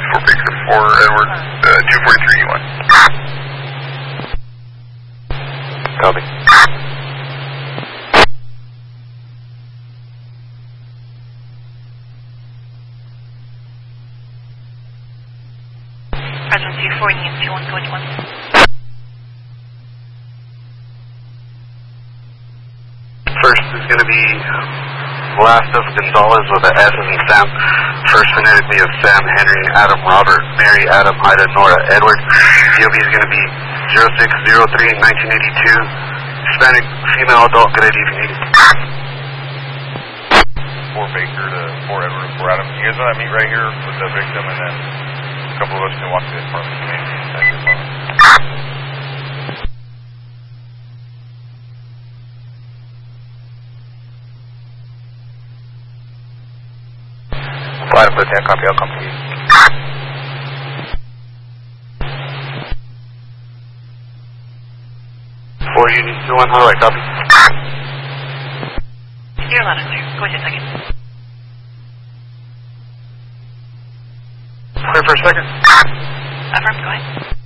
4 Baker, 4 Edward, 243 U1. Copy. Present 24, needs 21 going 1. First is going to be last of Gonzalez with an S as in Sam. First phonetically of Sam, Henry, Adam, Robert, Mary, Adam, Ida, Nora, Edward. DOB is going to be 0603 1982. Hispanic, female, adult, good ID if you need it. 4 Baker to 4 Edward to 4 Adam. You guys want to meet right here with the victim, and then a couple of us can walk to the apartment. Flight of Lieutenant, copy, I'll come to you. Four units, 2-1, how do I copy? You're loud and clear. Go ahead, second. Clear for a second. Affirm, go ahead.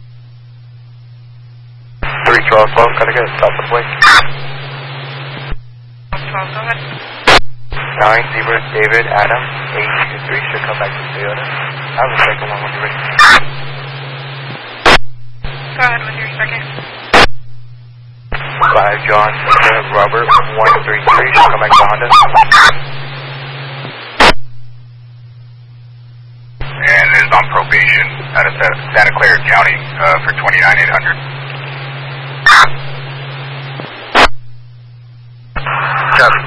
312, kind of good, stop the plane. 12, go ahead. 9, Zebra, David, Adam, 823, should come back to Toyota. I'll have the second one when you're ready. Go ahead with your second. 5, John, Robert, 133, should come back to Honda. And it is on probation out of Santa Clara County for 29,800. Copy.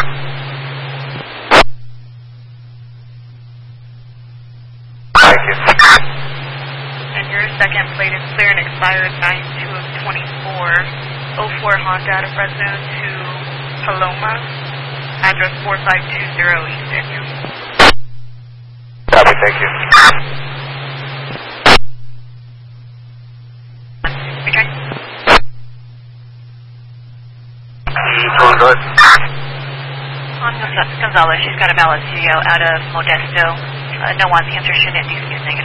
Thank you. And your second plate is clear and expired 9/2 of 24. 04 Honda out of Fresno to Paloma. Address 4520 East Daniel. Copy, thank you. Okay. Go ahead. On Gonzalez, she's got a valid CEO out of Modesto. No one's answer, shouldn't be negative.